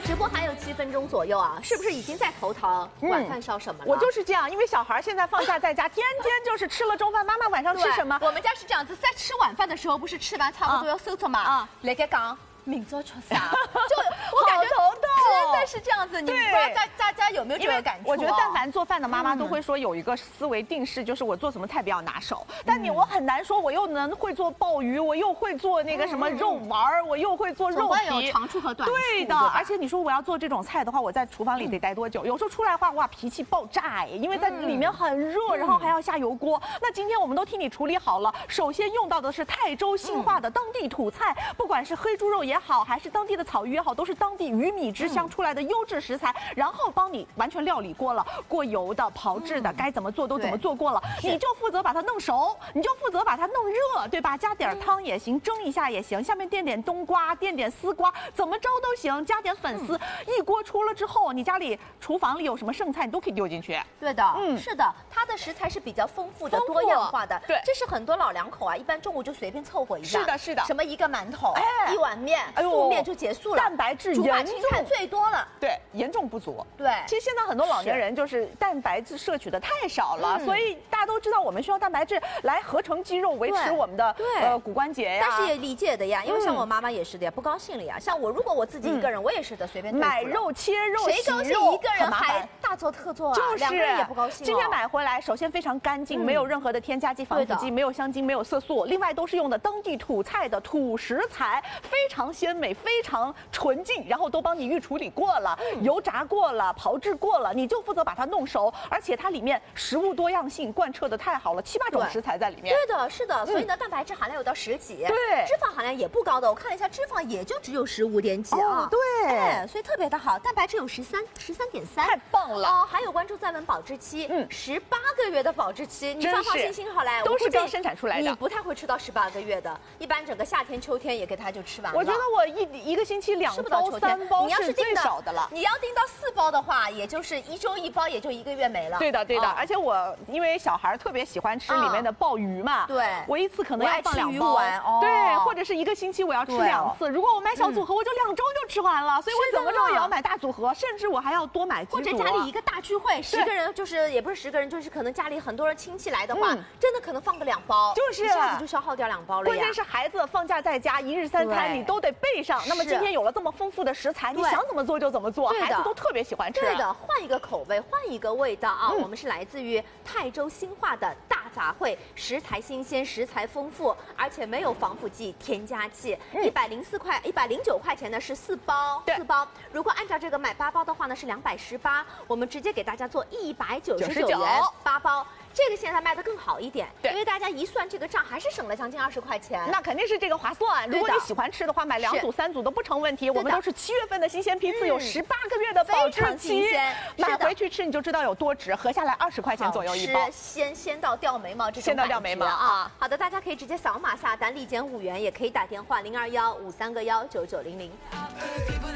直播还有7分钟左右啊，是不是已经在头疼？晚饭烧什么了？ 我就是这样，因为小孩现在放假在家，天天就是吃了中饭，妈妈晚上吃什么？ 我们家是这样子，在吃晚饭的时候，不是吃完差不多要收着嘛？来个讲。明早吃啥？就我感觉头痛， 真的是这样子。你不知道大家有没有这个感触？ 我觉得但凡做饭的妈妈都会说有一个思维定式，就是我做什么菜比较拿手。但我很难说，我又会做鲍鱼，我又会做那个什么肉丸，我又会做肉皮。 有长处和短处。 对的，而且你说我要做这种菜的话，我在厨房里得待多久？有时候出来的话，哇，脾气爆炸哎，因为在里面很热，然后还要下油锅。那今天我们都替你处理好了，首先用到的是泰州兴化的当地土菜，不管是黑猪肉也好，还是当地的草鱼也好，都是当地鱼米之乡出来的优质食材，然后帮你完全料理过了，过油的、炮制的，该怎么做都怎么做过了，你就负责把它弄熟，你就负责把它弄热，对吧？加点汤也行，蒸一下也行，下面垫点冬瓜，垫点丝瓜，怎么着都行，加点粉丝，一锅出了之后，你家里厨房里有什么剩菜，你都可以丢进去。 对的，是的，它的食材是比较丰富的、多样化的。 对， 这是很多老两口啊，一般中午就随便凑合一下。 是的，是的。 什么一个馒头，一碗面，素面就结束了。 蛋白质严重最多了， 对，严重不足。 对， 其实现在很多老年人就是蛋白质摄取的太少了，所以大家都知道我们需要蛋白质来合成肌肉，维持我们的骨关节呀。 但是也理解的呀，因为像我妈妈也是的呀，不高兴了呀。像我，如果我自己一个人，我也是的，随便买肉、切肉、 谁高兴一个人还大做特做啊？ 就是 2个人也不高兴。 今天买回来，首先非常干净，没有任何的添加剂、防腐剂，没有香精，没有色素，另外都是用的当地土菜的土食材，非常鲜美，非常纯净，然后都帮你预处理过了，油炸过了，炮制过了，你就负责把它弄熟，而且它里面食物多样性贯彻的太好了，7、8种食材在里面。 对的，是的，所以呢，蛋白质含量有到10几， 对， 脂肪含量也不高的，我看了一下，脂肪也就只有15点几啊， 对， 所以特别的好，蛋白质有13.3， 太棒了还有关注在门保质期，18个月的保质期，你放心心好嘞， 都是刚生产出来的， 你不太会吃到18个月的，一般整个夏天、秋天也给它就吃完了。 我觉得我一个星期2包、3包是最少的了。 你要订到4包的话，也就是1周1包，也就1个月没了。 对的，对的。而且我因为小孩特别喜欢吃里面的鲍鱼嘛，对，我一次可能要放2包，对，或者是1个星期我要吃2次。如果我买小组合，我就2周就吃完了，所以我怎么着也要买大组合，甚至我还要多买几组。 或者家里一个大聚会，10个人就是也不是10个人，就是可能家里很多人亲戚来的话，真的可能放个2包， 就是一下子就消耗掉2包了呀。 关键是孩子放假在家，1日3餐你都得备上。那么今天有了这么丰富的食材，你想怎么做就怎么做，孩子都特别喜欢吃。 对的，换一个口味，换一个味道啊！我们是来自于泰州兴化的大杂烩，食材新鲜，食材丰富，而且没有防腐剂、添加剂。109块钱呢是4包，4包。如果按照这个买8包的话呢是218，我们直接给大家做199元8包。这个现在卖的更好一点，因为大家一算这个账，还是省了将近20块钱。 那肯定是这个划算。如果你喜欢吃的话，买2组、3组都不成问题。我们都是7月份的新鲜批次，有18个月的保质期，买回去吃你就知道有多值，合下来20块钱左右1包。鲜到掉眉毛这种感觉啊！好的，大家可以直接扫码下单，立减5元，也可以打电话0215319900。